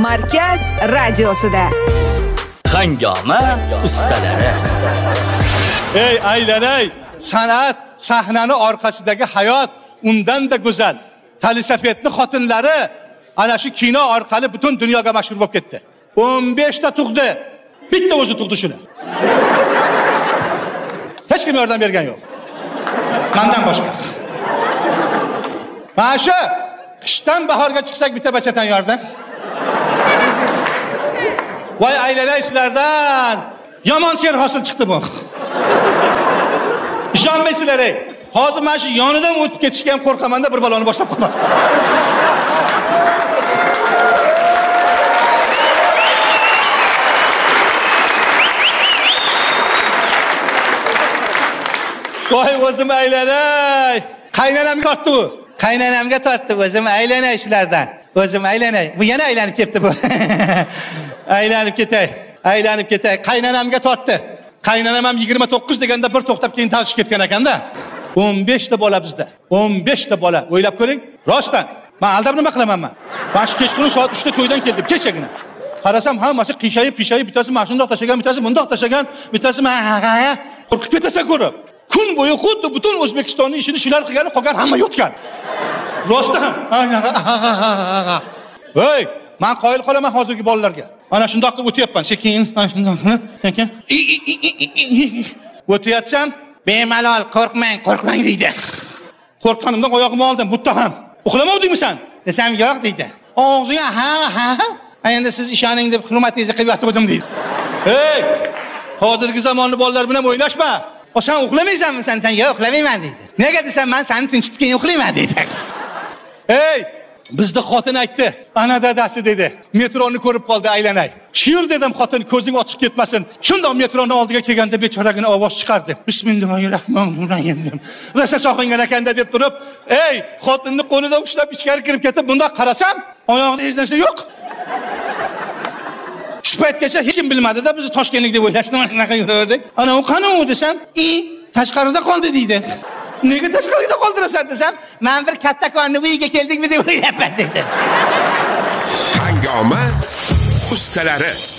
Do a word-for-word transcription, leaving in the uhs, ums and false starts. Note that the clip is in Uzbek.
Markaz radiosida. Hangoma ustalari. Ey aylanay, san'at sahnani orqasidagi hayot undan-da go'zal. Talisafetni xotinlari ana shu kino orqali butun dunyoga mashhur bo'lib ketdi. o'n besh ta tug'di. Bitta o'zi tug'di shuni. Hech kim yordam bergan yo'q. Mendan boshqa. Mana shu qishdan bahorga chiqsak bitta bachatan yordam. Voy aylanay sizlardan yomon ser hosil chiqdi bu. Ishonmaysizlar ey. Hozir men shu yonidan o'tib ketishga ham qo'rqaman-da bir baloni boshlab qo'ymasin. Voy o'zim aylanay. Qaynonamga tortdi bu. Qaynonamga tortdi o'zim aylanay ishlardan. O'zim aylanay. Bu yana aylanib ketdi bu. Aylanib ketay. Aylanib ketay. Qaynonamga tortdi. Qaynonam ham yigirma to'qqiz deganda bir to'xtab keyin talishib ketgan ekanda. o'n besh ta bola bizda. o'n besh ta bola. O'ylab ko'ring. Rostdan. Men aldab nima qilaman men? Men shu kechqurun soat uchda to'ydan keldim, kechagina. Qarasam hammasi qiyshayib, pishayib, bittasi mana shundoq tashagan, bittasi bundoq tashagan, bittasi qo'rqib ketasan ko'rib. Kun bo'yi xuddi butun O'zbekistonning ishini shular qilgan, qolgan hamma yotgan. Rostdan. Voy, men qoyil qolaman hozirgi bolalarga. Mana shundoq qilib o'tyapman, sekin, mana shundoq qilib, sekin. O'tyatsam, bemalol qo'rqmang, qo'rqmang deydi. Qo'rqqanimdan oyog'imni oldim, muttaham. Uxlamovdingmi sen? Desam, yo'q deydi. Og'ziga ha ha. Endi siz ishoning deb hurmatingizni qilib yotgandim deydi. Hey! Hozirgi zamonning bolalar bilan o'ynashma. O sen uxlamaysanmi sen? Sen yo'q, uxlamayman deydi. Nega desam, men seni tinchitib keyin uxlayman deydi. Hey! Bizda xotin aytdi. Ana dadasi dedi. Metroni ko'rib qoldi aylanay. Shir dedim xotin ko'zing ochib ketmasin. Shundoq metroni oldiga kelganda bechoragina ovoz chiqardi. Bismillahirrohmanirrohim dedim. Rosa sog'ingan ekanda deb turib, ey, xotinni qo'lidan ushlab ichkari kirib ketib, bundoq qarasam, oyog'ida hech narsa yo'q. Shu paytgacha hech kim bilmadi-da, biz Toshkentlik deb o'ylashdim, anaqa yuraverdik. Ana u qani u desam, "I, tashqarida qoldi" deydi. Nega tashqarida qoldirasan desam, "Men bir kattakonni uyiga keldikmi deb o'ylayapman" dedi. Hangoma ustalari.